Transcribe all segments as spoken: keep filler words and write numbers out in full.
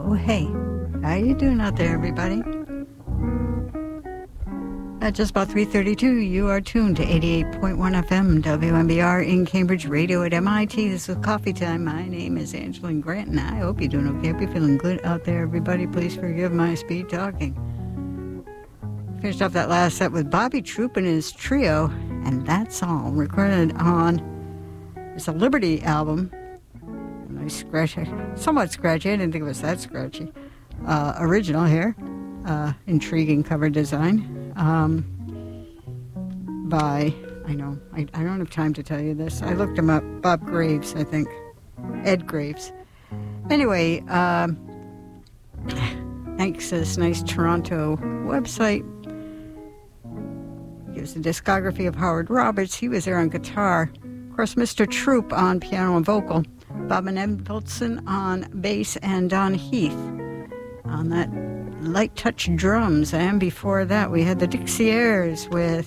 Oh, hey, how you doing out there, everybody? At just about three thirty-two, you are tuned to eighty-eight point one F M W M B R in Cambridge, radio at M I T. This is Coffee Time. My name is Angeline Grant, and I hope you're doing okay. I hope you're feeling good out there, everybody. Please forgive my speed talking. Finished off that last set with Bobby Troop and his trio, and that's all recorded on it's a Liberty album. A nice scratchy, somewhat scratchy. I didn't think it was that scratchy. Uh, original here, uh, intriguing cover design. Um, by, I know, I, I don't have time to tell you this. I looked him up. Bob Graves, I think. Ed Graves. Anyway, um, thanks to this nice Toronto website. Gives the discography of Howard Roberts. He was there on guitar. Of course, Mister Troop on piano and vocal. Bob Mendelsohn on bass, and Don Heath on that light touch drums. And before that we had the Dixieres with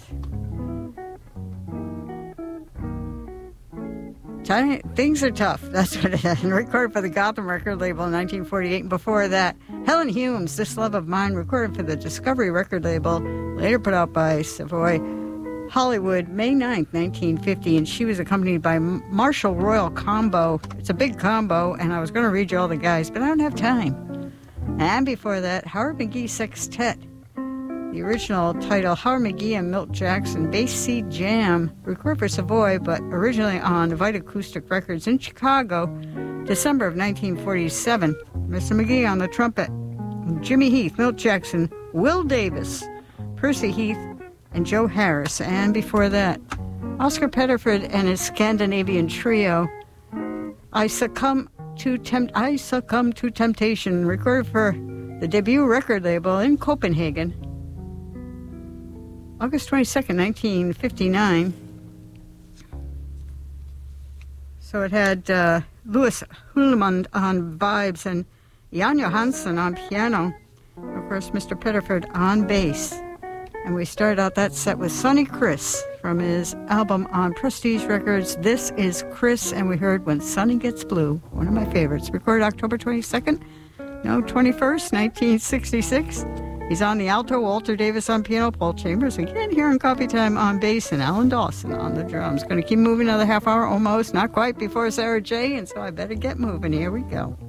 Tiny, Things Are Tough. That's what it is. And recorded for the Gotham record label in nineteen forty-eight. And before that, Helen Humes, This Love of Mine, recorded for the Discovery record label, later put out by Savoy Hollywood, May ninth, nineteen fifty. And she was accompanied by Marshall Royal Combo. It's a big combo, and I was going to read you all the guys, but I don't have time. And before that, Howard McGee Sextet. The original title, Howard McGee and Milt Jackson, Bass Seed Jam, recorded for Savoy, but originally on Vita Acoustic Records in Chicago, December of nineteen forty-seven. Mister McGee on the trumpet, Jimmy Heath, Milt Jackson, Will Davis, Percy Heath, and Joe Harris. And before that, Oscar Pettiford and his Scandinavian trio, I Succumb to Tempt I Succumb to Temptation, recorded for the debut record label in Copenhagen, August twenty-second, nineteen fifty-nine. So it had uh, Louis Hullemund on vibes and Jan Johansson on piano, and of course Mister Pettiford on bass. And we started out that set with Sonny Chris from his album on Prestige Records, This Is Chris, and we heard When Sonny Gets Blue, one of my favorites. Recorded October twenty-second, no, twenty-first, nineteen sixty-six. He's on the alto, Walter Davis on piano, Paul Chambers again here in Coffee Time on bass, and Alan Dawson on the drums. Going to keep moving another half hour almost, not quite, before Sarah J, and so I better get moving. Here we go.